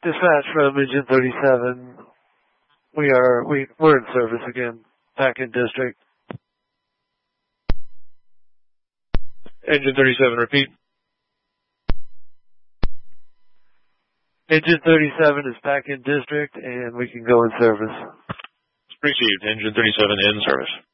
Dispatch from Engine 37. We're in service again. Back in district. Engine 37, repeat. Engine 37 is back in district, and we can go in service. Received. Engine 37 in service.